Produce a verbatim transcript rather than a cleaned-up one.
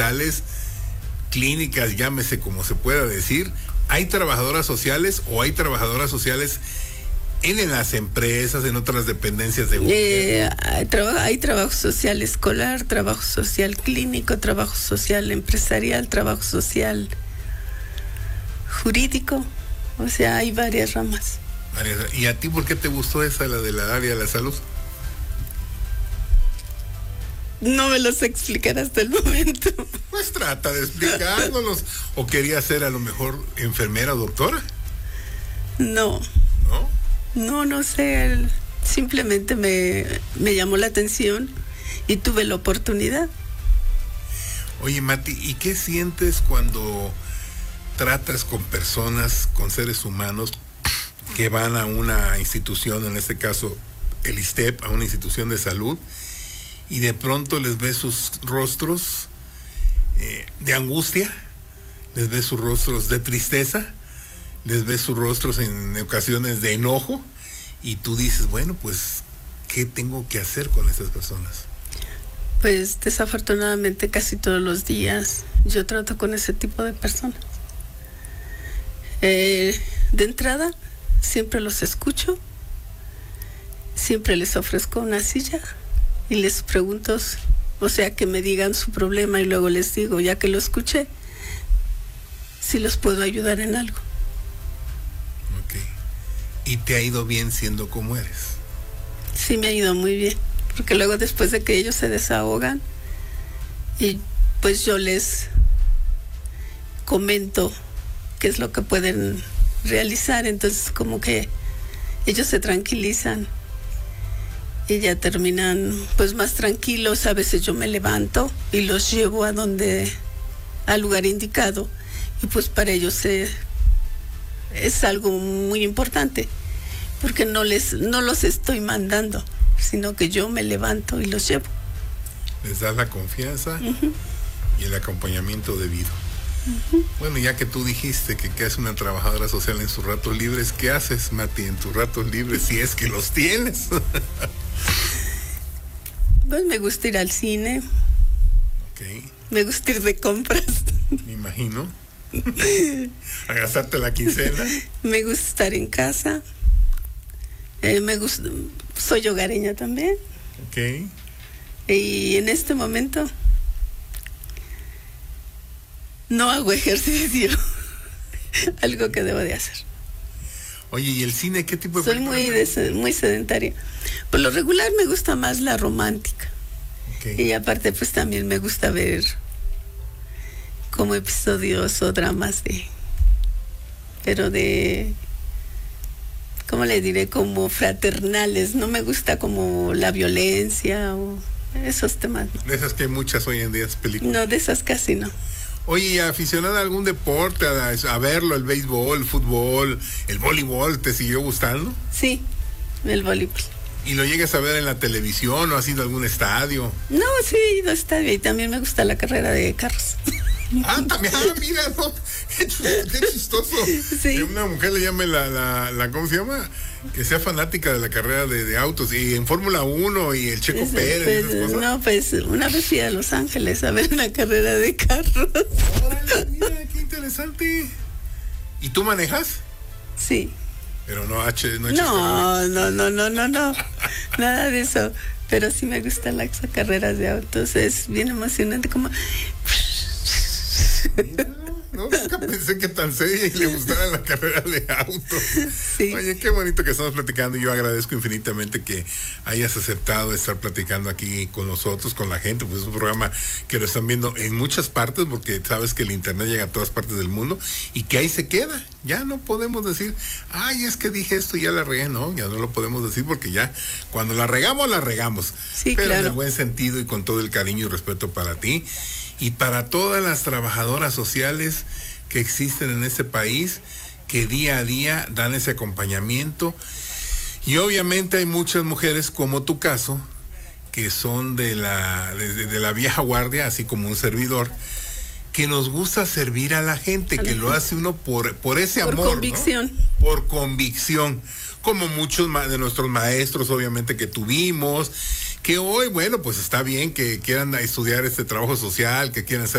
hospitales, clínicas, llámese como se pueda decir, ¿hay trabajadoras sociales o hay trabajadoras sociales en, en las empresas, en otras dependencias de gobierno? Eh, hay, traba, hay trabajo social escolar, trabajo social clínico, trabajo social empresarial, trabajo social jurídico, o sea, hay varias ramas. ¿Y a ti por qué te gustó esa, la de la área de la salud? No me lo sé explicar hasta el momento. Pues trata de explicárnoslos. ¿O quería ser a lo mejor enfermera o doctora? No. ¿No? No, no sé. Simplemente me, me llamó la atención y tuve la oportunidad. Oye, Mati, ¿y qué sientes cuando tratas con personas, con seres humanos que van a una institución, en este caso el I S S S T E P, a una institución de salud, y de pronto les ves sus rostros eh, de angustia, les ves sus rostros de tristeza, les ves sus rostros en ocasiones de enojo, y tú dices, bueno, pues, ¿qué tengo que hacer con estas personas? Pues desafortunadamente casi todos los días yo trato con ese tipo de personas. Eh, de entrada, siempre los escucho, siempre les ofrezco una silla y les pregunto, o sea, que me digan su problema y luego les digo, ya que lo escuché, si los puedo ayudar en algo. Ok. ¿Y te ha ido bien siendo como eres? Sí, me ha ido muy bien, porque luego después de que ellos se desahogan y pues yo les comento qué es lo que pueden realizar, entonces como que ellos se tranquilizan y ya terminan pues más tranquilos. A veces yo me levanto y los llevo a donde, al lugar indicado, y pues para ellos eh, es algo muy importante, porque no les, no los estoy mandando, sino que yo me levanto y los llevo. Les das la confianza Uh-huh. y el acompañamiento debido. Uh-huh. Bueno, ya que tú dijiste que, que es una trabajadora social en sus ratos libres, ¿qué haces, Mati, en tus ratos libres, si es que los tienes? Pues me gusta ir al cine. Ok. Me gusta ir de compras. Me imagino. A gastarte la quincena. Me gusta estar en casa. Eh, me gusta, soy hogareña también. Ok. Y en este momento no hago ejercicio. Algo que debo de hacer. Oye, ¿y el cine qué tipo de Soy muy, des- muy sedentaria. Por lo regular me gusta más la romántica. Okay. Y aparte pues también me gusta ver como episodios o dramas de, pero de, ¿cómo le diré? Como fraternales. No me gusta como la violencia o esos temas. ¿No? De esas que hay muchas hoy en día, películas. No, de esas casi no. Oye, ¿y aficionada a algún deporte, a, a verlo, el béisbol, el fútbol, el voleibol, te siguió gustando? Sí, el voleibol. ¿Y lo llegas a ver en la televisión o has ido a algún estadio? No, sí he ido a estadio y también me gusta la carrera de carros. Ah, también, ah, mira, no, qué, qué chistoso. Sí. Que una mujer le llame la, la, la, ¿cómo se llama? Que sea fanática de la carrera de, de autos, y en Fórmula uno y el Checo Es, Pérez. pues, y esas cosas. no, pues una vez fui a Los Ángeles a ver una carrera de carros. Órale, mira, qué interesante. ¿Y tú manejas? Sí. Pero no H, no No, no, no, no, no, no. Nada de eso. Pero sí me gustan las carreras de autos. Es bien emocionante como... Mira, no, nunca pensé que tan seria y le gustara la carrera de autos. Sí. Oye, qué bonito que estamos platicando, y yo agradezco infinitamente que hayas aceptado estar platicando aquí con nosotros, con la gente, pues es un programa que lo están viendo en muchas partes, porque sabes que el internet llega a todas partes del mundo, y que ahí se queda. Ya no podemos decir, ay, es que dije esto y ya la regué. No, ya no lo podemos decir, porque ya cuando la regamos, la regamos. Sí, pero claro. en el buen sentido y con todo el cariño y respeto para ti y para todas las trabajadoras sociales que existen en este país, que día a día dan ese acompañamiento. Y obviamente hay muchas mujeres, como tu caso, que son de la, de, de la vieja guardia, así como un servidor, que nos gusta servir a la gente, a que la lo gente. hace uno por, por ese por amor, convicción. ¿no? Por convicción, como muchos de nuestros maestros, obviamente, que tuvimos, que hoy, bueno, pues está bien que quieran estudiar este trabajo social, que quieran ser